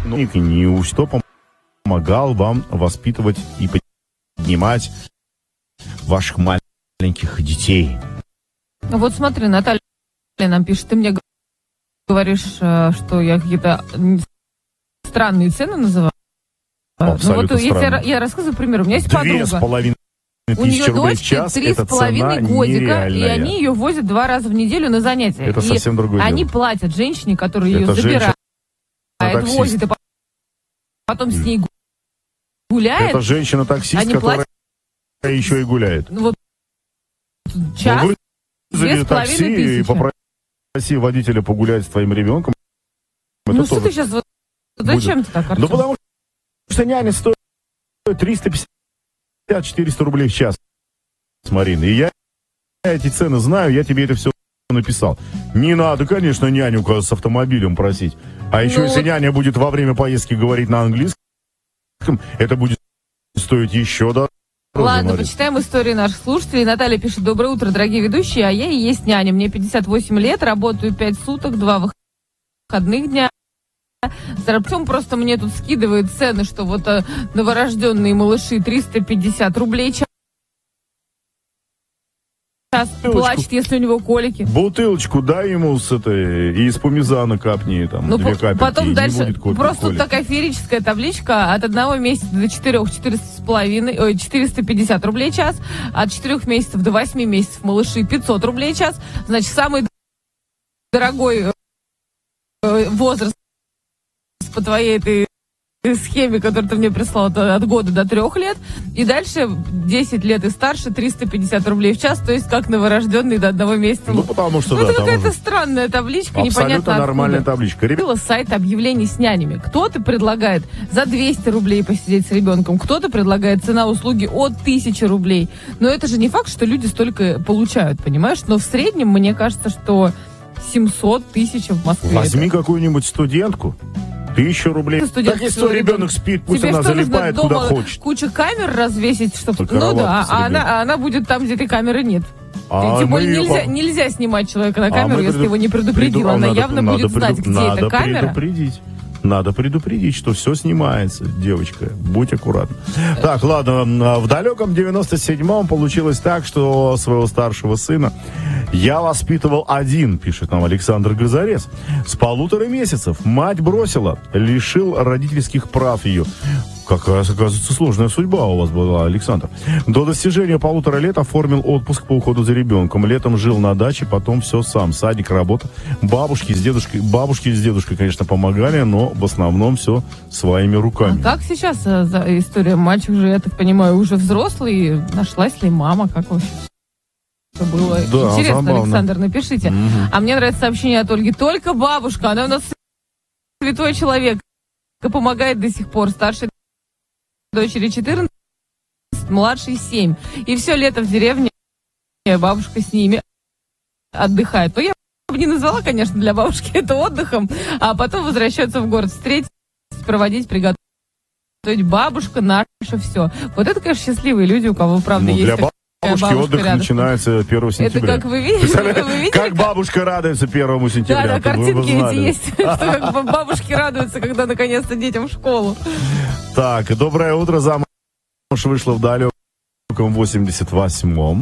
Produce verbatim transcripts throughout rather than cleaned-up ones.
Ну, и что помогал вам воспитывать и поднимать ваших маленьких детей? Вот смотри, Наталья нам пишет, ты мне говоришь, что я какие-то странные цены называю. Абсолютно ну вот странно. я, я рассказываю пример. У меня есть Две подруга. с половиной У нее рублей в дочке час, три с половиной годика, и они ее возят два раза в неделю на занятия. Это и совсем другое они дело. платят женщине, которая ее Это забирает, женщина-таксист. возит, и потом с ней гуляет. Это женщина-таксист, они которая платят... еще и гуляет. Ну, вот час, ну, две с половиной такси тысячи. И попроси водителя погулять с твоим ребенком. Это ну что тоже ты сейчас... Вот, зачем будет. ты так, Артем? Ну потому что няня стоит триста пятьдесят - четыреста рублей в час, Марина. И я эти цены знаю, я тебе это все написал. Не надо, конечно, няню с автомобилем просить. А еще ну, если няня будет во время поездки говорить на английском, это будет стоить еще дороже. Ладно, Марина. почитаем истории наших слушателей. Наталья пишет: доброе утро, дорогие ведущие, а я и есть няня. Мне пятьдесят восемь лет, работаю пять суток, два выходных дня. Артем просто мне тут скидывает цены, что вот а, новорожденные малыши триста пятьдесят рублей час. Бутылочку. Плачет, если у него колики. Бутылочку дай ему с этой, и из помезана капни, там, ну, две капельки, потом и дальше не будет колик, просто колик. такая феерическая табличка: от одного месяца до четырех четыреста с половиной, ой, четыреста пятьдесят рублей час, от четырех месяцев до восьми месяцев малыши пятьсот рублей час. Значит, самый дорогой возраст по твоей этой схеме, которую ты мне прислал, это от года до трех лет. И дальше десять лет и старше триста пятьдесят рублей в час, то есть как новорожденный до одного месяца. Ну, потому что, ну, да, это какая-то уже... странная табличка, абсолютно непонятно нормальная откуда. табличка. Было сайт объявлений с нянями. Кто-то предлагает за двести рублей посидеть с ребенком, кто-то предлагает цена услуги от тысячи рублей. Но это же не факт, что люди столько получают, понимаешь? Но в среднем, мне кажется, что семьсот тысяч в Москве. Возьми это... какую-нибудь студентку. Тысячу рублей. Так если ребенок спит, пусть тебе она что, залипает куда хочет. Куча камер развесить, чтобы... Только ну да, а она, а она будет там, где этой камеры нет. А Тем более мы... нельзя, нельзя снимать человека на камеру, а если преду... его не предупредил. Преду... Она надо, явно надо будет знать, преду... где надо эта камера. предупредить. Надо предупредить, что все снимается, девочка. Будь аккуратна. Так, ладно, в далеком девяносто седьмом получилось так, что своего старшего сына я воспитывал один, пишет нам Александр Газарес. С полутора месяцев мать бросила, лишил родительских прав ее. Какая, оказывается, сложная судьба у вас была, Александр. До достижения полутора лет оформил отпуск по уходу за ребенком. Летом жил на даче, потом все сам. Садик, работа. Бабушки с дедушкой, бабушки с дедушкой, конечно, помогали, но в основном все своими руками. А как сейчас а, за история? Мальчик же, я так понимаю, уже взрослый. Нашлась ли мама? Как вообще это было? Да, интересно, забавно. Александр, напишите. Угу. А мне нравится сообщение от Ольги. Только бабушка, она у нас святой человек. Помогает до сих пор. Старший дочери четырнадцать, младший семь. И все лето в деревне бабушка с ними отдыхает. Но я бы не назвала, конечно, для бабушки это отдыхом, а потом возвращаются в город встретить, проводить, приготовить. Бабушка наша все. Вот это, конечно, счастливые люди, у кого, правда, ну, есть для бабушка бабушки отдых рядом. начинается первого сентября. Это как вы видите? Вы видели, как бабушка радуется первому сентября. Да, да, картинки эти есть, что как бы бабушки радуются, когда наконец-то детям в школу. Так, доброе утро, замуж вышла в далеком восемьдесят восьмом.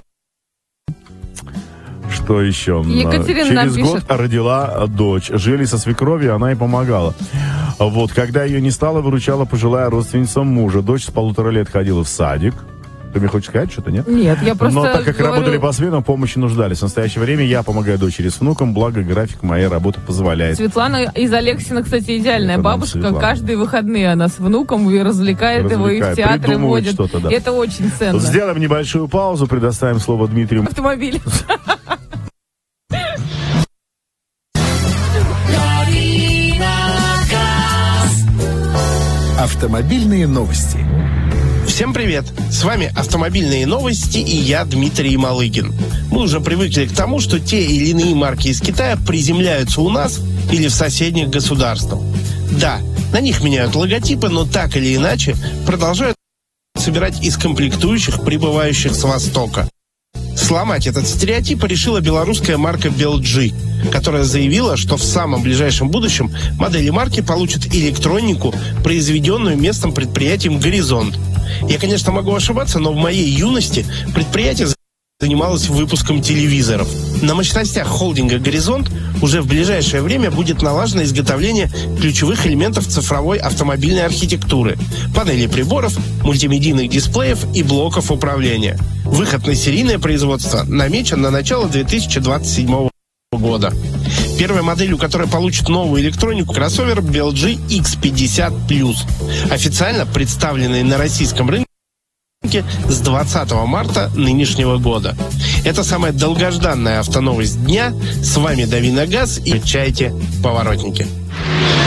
Что еще? Екатерина Через год родила дочь. Жили со свекровью, она и помогала. Вот, когда ее не стало, выручала пожилая родственница мужа. Дочь с полутора лет ходила в садик. Ты мне хочешь сказать что-то, нет? Нет, я просто Но так как говорю... работали по сменам, помощи нуждались. В настоящее время я помогаю дочери с внуком, благо график моей работы позволяет. Светлана из Алексина, кстати, идеальная Это бабушка. Каждые выходные она с внуком и развлекает, развлекает. его, и в театры водит. Да. Это очень ценно. Сделаем небольшую паузу, предоставим слово Дмитрию. Автомобиль. Автомобильные новости. Всем привет! С вами «Автомобильные новости» и я, Дмитрий Малыгин. Мы уже привыкли к тому, что те или иные марки из Китая приземляются у нас или в соседних государствах. Да, на них меняют логотипы, но так или иначе продолжают собирать из комплектующих, прибывающих с Востока. Сломать этот стереотип решила белорусская марка би эл джи, которая заявила, что в самом ближайшем будущем модели марки получат электронику, произведенную местным предприятием «Горизонт». Я, конечно, могу ошибаться, но в моей юности предприятие занималось выпуском телевизоров. На мощностях холдинга «Горизонт» уже в ближайшее время будет налажено изготовление ключевых элементов цифровой автомобильной архитектуры, панелей приборов, мультимедийных дисплеев и блоков управления. Выход на серийное производство намечен на начало две тысячи двадцать седьмого года. Первой моделью, которая получит новую электронику, кроссовер би эл джи икс пятьдесят плюс, официально представленный на российском рынке с двадцатого марта нынешнего года. Это самая долгожданная автоновость дня. С вами Дави на газ и включайте поворотники.